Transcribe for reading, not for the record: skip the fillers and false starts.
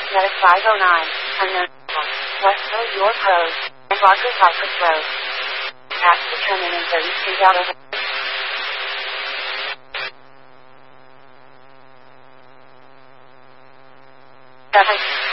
Medic 509, unknown. West Road York Road, Embarker Cypress Road. Tax determined in $32. 7.